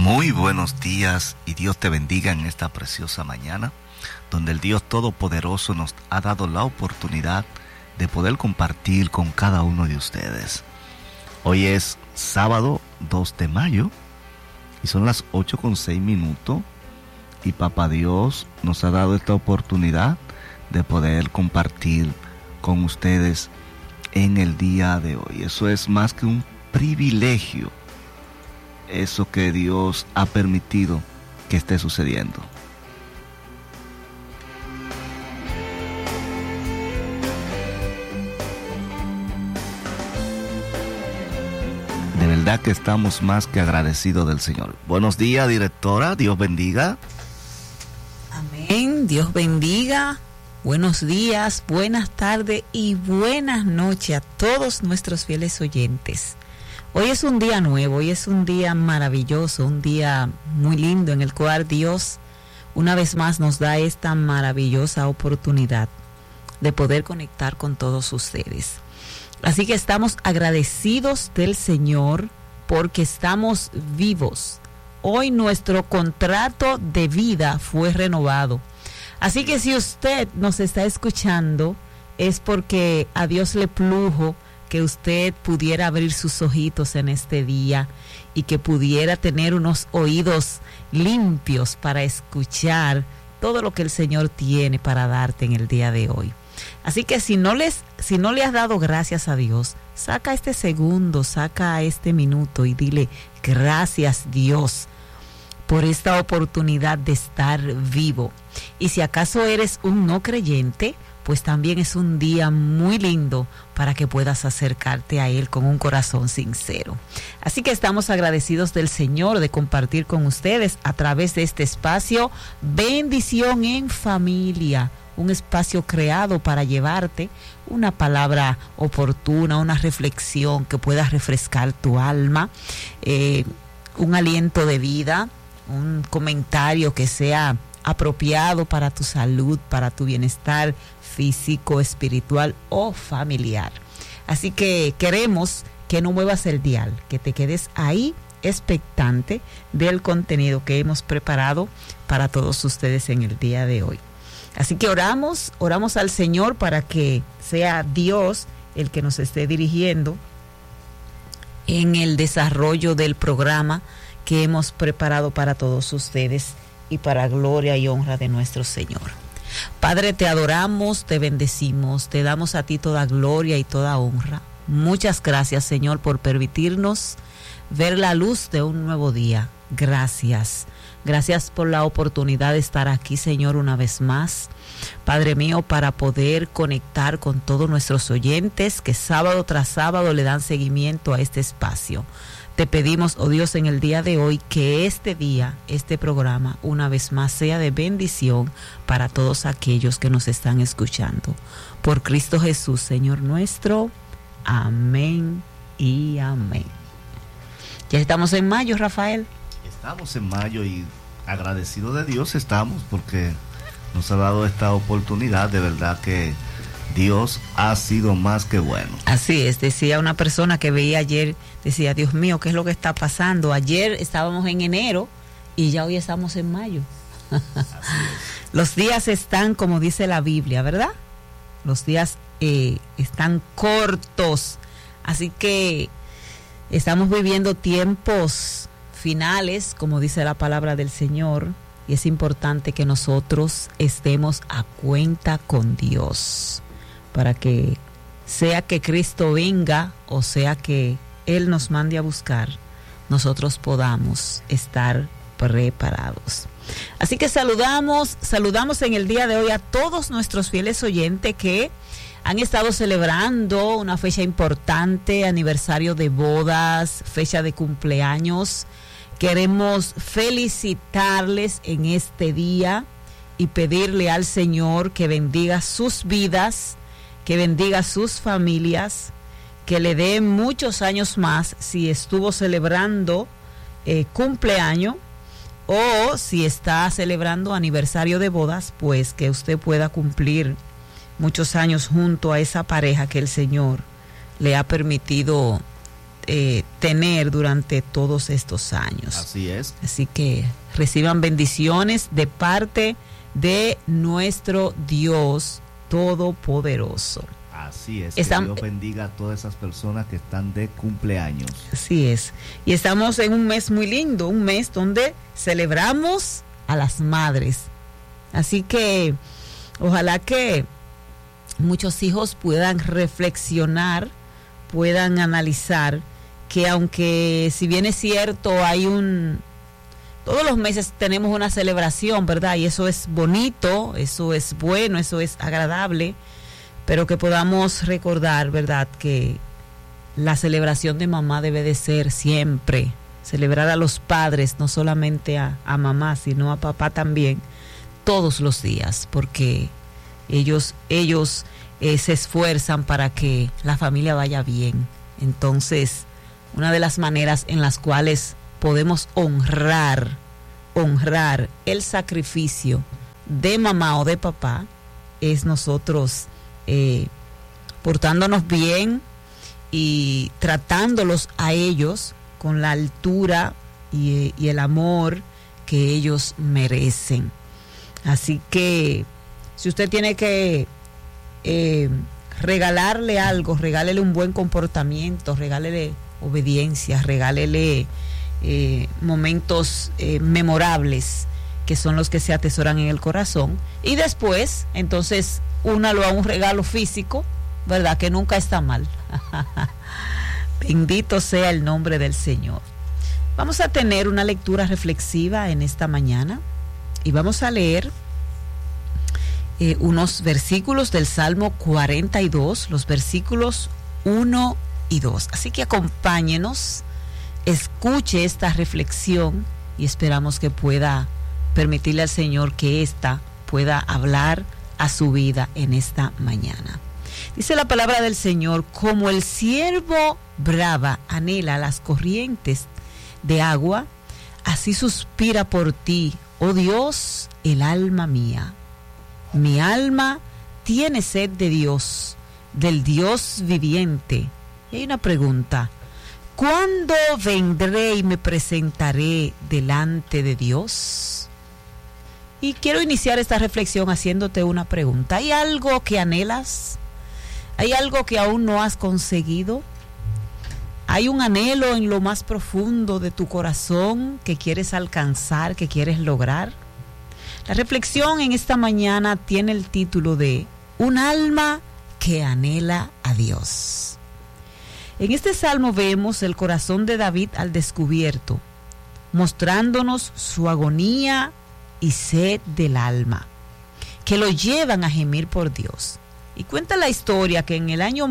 Muy buenos días y Dios te bendiga en esta preciosa mañana, donde el Dios Todopoderoso nos ha dado la oportunidad de poder compartir con cada uno de ustedes. Hoy es sábado 2 de mayo y son las 8:06 y Papá Dios nos ha dado esta oportunidad de poder compartir con ustedes en el día de hoy. Eso es más que un privilegio, eso que Dios ha permitido que esté sucediendo. De verdad que estamos más que agradecidos del Señor. Buenos días, directora, Dios bendiga. Amén, Dios bendiga. Buenos días, buenas tardes y buenas noches a todos nuestros fieles oyentes. Hoy es un día nuevo, hoy es un día maravilloso, un día muy lindo en el cual Dios una vez más nos da esta maravillosa oportunidad de poder conectar con todos ustedes. Así que estamos agradecidos del Señor porque estamos vivos. Hoy nuestro contrato de vida fue renovado. Así que si usted nos está escuchando es porque a Dios le plujo que usted pudiera abrir sus ojitos en este día y que pudiera tener unos oídos limpios para escuchar todo lo que el Señor tiene para darte en el día de hoy. Así que si no le has dado gracias a Dios, saca este segundo, saca este minuto y dile gracias Dios por esta oportunidad de estar vivo. Y si acaso eres un no creyente, pues también es un día muy lindo para que puedas acercarte a Él con un corazón sincero. Así que estamos agradecidos del Señor de compartir con ustedes a través de este espacio Bendición en Familia, un espacio creado para llevarte una palabra oportuna, una reflexión que pueda refrescar tu alma, un aliento de vida, un comentario que sea apropiado para tu salud, para tu bienestar físico, espiritual o familiar. Así que queremos que no muevas el dial, que te quedes ahí expectante del contenido que hemos preparado para todos ustedes en el día de hoy. Así que oramos al Señor para que sea Dios el que nos esté dirigiendo en el desarrollo del programa que hemos preparado para todos ustedes y para gloria y honra de nuestro Señor. Padre, te adoramos, te bendecimos, te damos a ti toda gloria y toda honra. Muchas gracias, Señor, por permitirnos ver la luz de un nuevo día. Gracias. Gracias por la oportunidad de estar aquí, Señor, una vez más. Padre mío, para poder conectar con todos nuestros oyentes que sábado tras sábado le dan seguimiento a este espacio. Te pedimos, oh Dios, en el día de hoy que este día, este programa, una vez más sea de bendición para todos aquellos que nos están escuchando. Por Cristo Jesús, Señor nuestro. Amén y amén. Ya estamos en mayo, Rafael. Estamos en mayo y agradecidos de Dios estamos porque nos ha dado esta oportunidad. De verdad que Dios ha sido más que bueno. Así es, decía una persona que veía ayer, decía, Dios mío, ¿qué es lo que está pasando? Ayer estábamos en enero y ya hoy estamos en mayo. Los días están, como dice la Biblia, ¿verdad? Los días están cortos, así que estamos viviendo tiempos finales, como dice la palabra del Señor, y es importante que nosotros estemos a cuenta con Dios, para que sea que Cristo venga o sea que Él nos mande a buscar, nosotros podamos estar preparados. Así que saludamos en el día de hoy a todos nuestros fieles oyentes que han estado celebrando una fecha importante, aniversario de bodas, fecha de cumpleaños. Queremos felicitarles en este día y pedirle al Señor que bendiga sus vidas, que bendiga sus familias, que le dé muchos años más si estuvo celebrando cumpleaños o si está celebrando aniversario de bodas, pues que usted pueda cumplir muchos años junto a esa pareja que el Señor le ha permitido tener durante todos estos años. Así es. Así que reciban bendiciones de parte de nuestro Dios Todopoderoso. Así es, que Dios bendiga a todas esas personas que están de cumpleaños. Así es. Y estamos en un mes muy lindo, un mes donde celebramos a las madres. Así que ojalá que muchos hijos puedan reflexionar, puedan analizar que aunque si bien es cierto todos los meses tenemos una celebración, ¿verdad? Y eso es bonito, eso es bueno, eso es agradable, pero que podamos recordar, ¿verdad?, que la celebración de mamá debe de ser siempre, celebrar a los padres, no solamente a mamá, sino a papá también, todos los días, porque ellos se esfuerzan para que la familia vaya bien. Entonces, una de las maneras en las cuales podemos honrar el sacrificio de mamá o de papá es nosotros portándonos bien y tratándolos a ellos con la altura y el amor que ellos merecen. Así que si usted tiene que regalarle algo, regálele un buen comportamiento, regálele obediencia, regálele momentos memorables que son los que se atesoran en el corazón, y después entonces únalo a un regalo físico, ¿verdad?, que nunca está mal. Bendito sea el nombre del Señor. Vamos a tener una lectura reflexiva en esta mañana y vamos a leer unos versículos del Salmo 42, los versículos 1 y 2. Así que acompáñenos, escuche esta reflexión y esperamos que pueda permitirle al Señor que ésta pueda hablar a su vida en esta mañana. Dice la palabra del Señor: como el ciervo brava anhela las corrientes de agua, así suspira por ti, oh Dios, el alma mía. Mi alma tiene sed de Dios, del Dios viviente. Y hay una pregunta: ¿cuándo vendré y me presentaré delante de Dios? Y quiero iniciar esta reflexión haciéndote una pregunta. ¿Hay algo que anhelas? ¿Hay algo que aún no has conseguido? ¿Hay un anhelo en lo más profundo de tu corazón que quieres alcanzar, que quieres lograr? La reflexión en esta mañana tiene el título de Un alma que anhela a Dios. En este salmo vemos el corazón de David al descubierto, mostrándonos su agonía y sed del alma, que lo llevan a gemir por Dios. Y cuenta la historia que en el año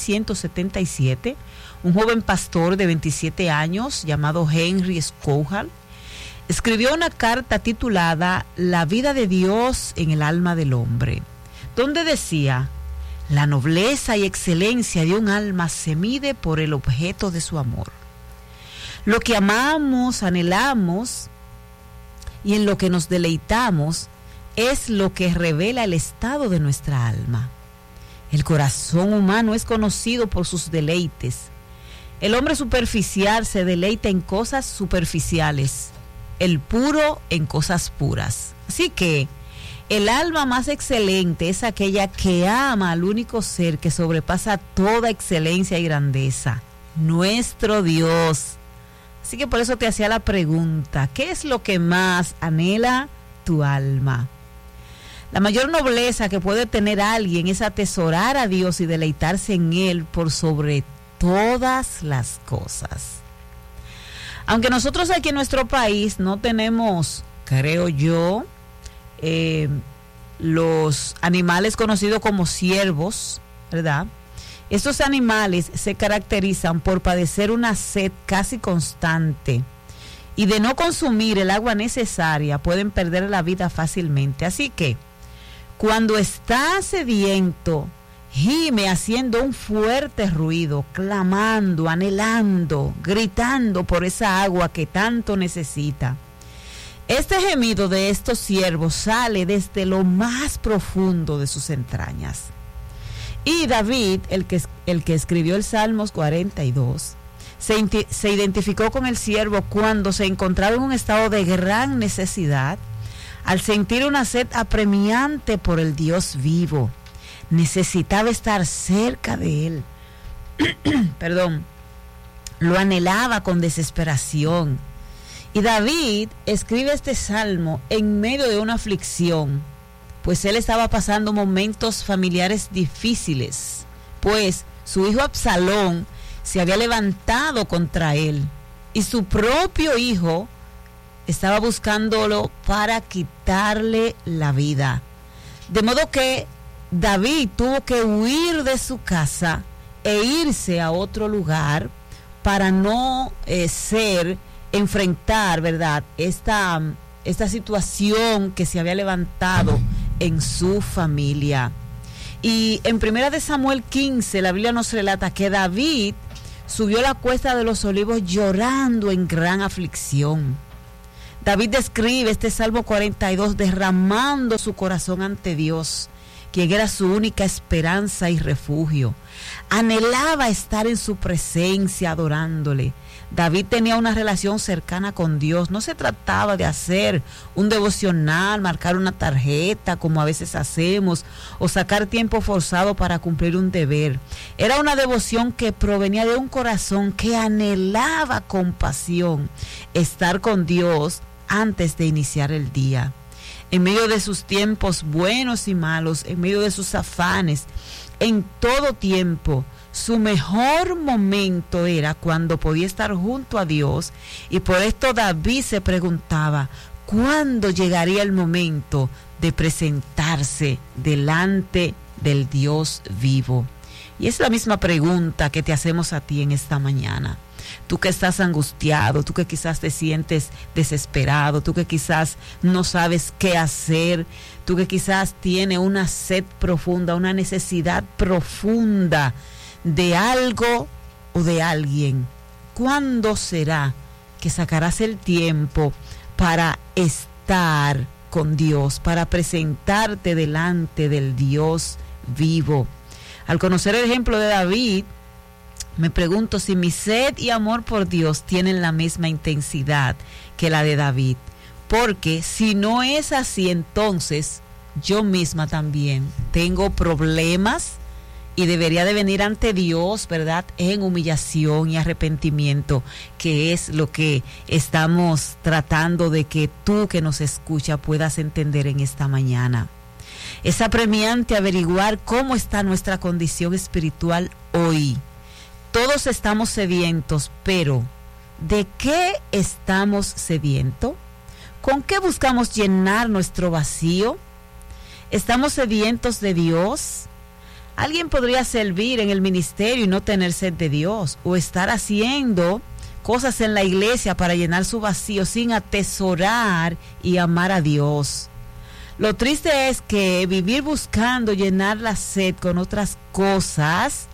1677, un joven pastor de 27 años llamado Henry Scougal escribió una carta titulada La vida de Dios en el alma del hombre, donde decía: la nobleza y excelencia de un alma se mide por el objeto de su amor. Lo que amamos, anhelamos y en lo que nos deleitamos es lo que revela el estado de nuestra alma. El corazón humano es conocido por sus deleites. El hombre superficial se deleita en cosas superficiales, el puro en cosas puras. Así que el alma más excelente es aquella que ama al único ser que sobrepasa toda excelencia y grandeza, nuestro Dios. Así que por eso te hacía la pregunta: ¿qué es lo que más anhela tu alma? La mayor nobleza que puede tener alguien es atesorar a Dios y deleitarse en Él por sobre todas las cosas. Aunque nosotros aquí en nuestro país no tenemos, creo yo, los animales conocidos como ciervos, ¿verdad? Estos animales se caracterizan por padecer una sed casi constante y de no consumir el agua necesaria pueden perder la vida fácilmente. Así que cuando está sediento, gime haciendo un fuerte ruido, clamando, anhelando, gritando por esa agua que tanto necesita. Este gemido de estos ciervos sale desde lo más profundo de sus entrañas. Y David, el que escribió el Salmos 42, se identificó con el siervo cuando se encontraba en un estado de gran necesidad, al sentir una sed apremiante por el Dios vivo. Necesitaba estar cerca de él. Perdón. Lo anhelaba con desesperación. Y David escribe este salmo en medio de una aflicción, pues él estaba pasando momentos familiares difíciles, pues su hijo Absalón se había levantado contra él y su propio hijo estaba buscándolo para quitarle la vida. De modo que David tuvo que huir de su casa e irse a otro lugar para no enfrentar, ¿verdad?, esta situación que se había levantado en su familia. Y en 1 Samuel 15, la Biblia nos relata que David subió la cuesta de los Olivos llorando en gran aflicción. David describe este Salmo 42 derramando su corazón ante Dios, quien era su única esperanza y refugio. Anhelaba estar en su presencia adorándole. David tenía una relación cercana con Dios. No se trataba de hacer un devocional, marcar una tarjeta como a veces hacemos, o sacar tiempo forzado para cumplir un deber. Era una devoción que provenía de un corazón que anhelaba con pasión estar con Dios antes de iniciar el día. En medio de sus tiempos buenos y malos, en medio de sus afanes, en todo tiempo, su mejor momento era cuando podía estar junto a Dios, y por esto David se preguntaba, ¿cuándo llegaría el momento de presentarse delante del Dios vivo? Y es la misma pregunta que te hacemos a ti en esta mañana. Tú que estás angustiado, tú que quizás te sientes desesperado, tú que quizás no sabes qué hacer, tú que quizás tienes una sed profunda, una necesidad profunda de algo o de alguien. ¿Cuándo será que sacarás el tiempo para estar con Dios, para presentarte delante del Dios vivo? Al conocer el ejemplo de David, me pregunto si mi sed y amor por Dios tienen la misma intensidad que la de David. Porque si no es así, entonces yo misma también tengo problemas y debería de venir ante Dios, ¿verdad?, en humillación y arrepentimiento, que es lo que estamos tratando de que tú que nos escucha puedas entender en esta mañana. Es apremiante averiguar cómo está nuestra condición espiritual hoy. Todos estamos sedientos, pero ¿de qué estamos sedientos? ¿Con qué buscamos llenar nuestro vacío? ¿Estamos sedientos de Dios? Alguien podría servir en el ministerio y no tener sed de Dios, o estar haciendo cosas en la iglesia para llenar su vacío sin atesorar y amar a Dios. Lo triste es que vivir buscando llenar la sed con otras cosas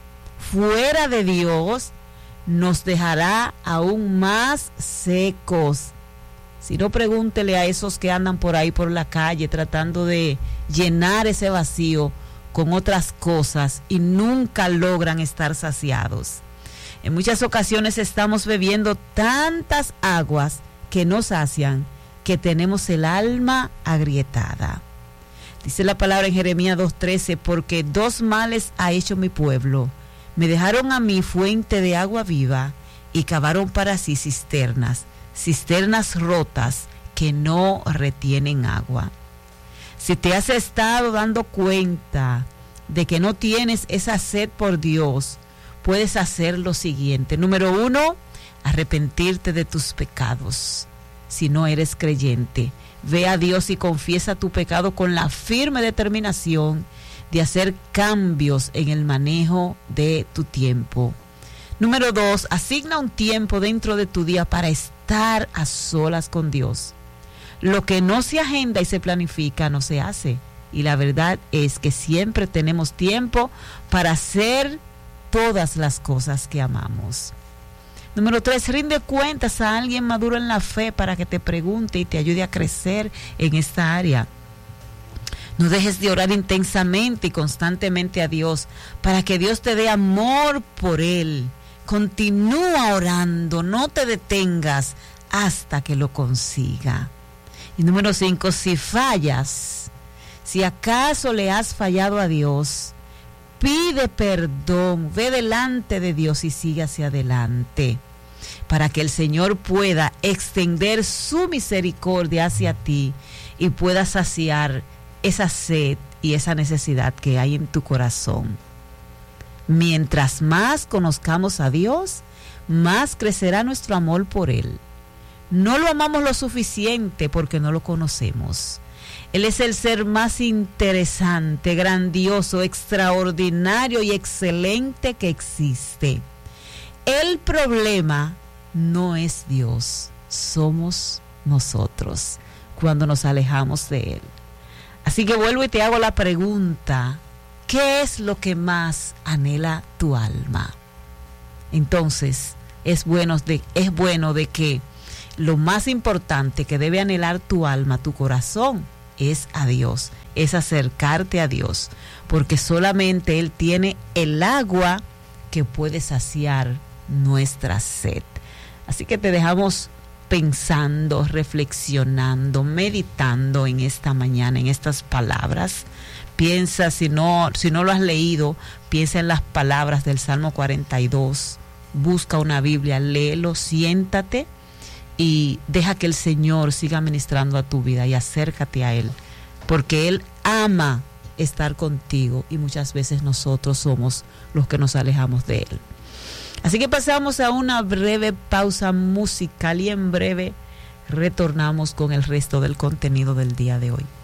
fuera de Dios nos dejará aún más secos. Si no, pregúntele a esos que andan por ahí por la calle tratando de llenar ese vacío con otras cosas y nunca logran estar saciados. En muchas ocasiones estamos bebiendo tantas aguas que nos sacian, que tenemos el alma agrietada. Dice la palabra en Jeremías 2:13, porque dos males ha hecho mi pueblo. Me dejaron a mí fuente de agua viva y cavaron para sí cisternas rotas que no retienen agua. Si te has estado dando cuenta de que no tienes esa sed por Dios, puedes hacer lo siguiente. Número 1, arrepentirte de tus pecados. Si no eres creyente, ve a Dios y confiesa tu pecado con la firme determinación de hacer cambios en el manejo de tu tiempo. Número 2, asigna un tiempo dentro de tu día para estar a solas con Dios. Lo que no se agenda y se planifica no se hace. Y la verdad es que siempre tenemos tiempo para hacer todas las cosas que amamos. Número 3, rinde cuentas a alguien maduro en la fe para que te pregunte y te ayude a crecer en esta área. No dejes de orar intensamente y constantemente a Dios para que Dios te dé amor por Él, Continúa orando, no te detengas hasta que lo consiga. Y número 5, si fallas, si acaso le has fallado a Dios, pide perdón, ve delante de Dios y sigue hacia adelante, para que el Señor pueda extender su misericordia hacia ti y pueda saciar esa sed y esa necesidad que hay en tu corazón. Mientras más conozcamos a Dios, más crecerá nuestro amor por Él. No lo amamos lo suficiente porque no lo conocemos. Él es el ser más interesante, grandioso, extraordinario y excelente que existe. El problema no es Dios, somos nosotros cuando nos alejamos de Él. Así que vuelvo y te hago la pregunta: ¿qué es lo que más anhela tu alma? Entonces, es bueno de que lo más importante que debe anhelar tu alma, tu corazón, es a Dios, es acercarte a Dios, porque solamente Él tiene el agua que puede saciar nuestra sed. Así que te dejamos pensando, reflexionando, meditando en esta mañana, en estas palabras. Piensa, si no lo has leído, piensa en las palabras del Salmo 42. Busca una Biblia, léelo, siéntate y deja que el Señor siga ministrando a tu vida y acércate a Él, porque Él ama estar contigo y muchas veces nosotros somos los que nos alejamos de Él. Así que pasamos a una breve pausa musical y en breve retornamos con el resto del contenido del día de hoy.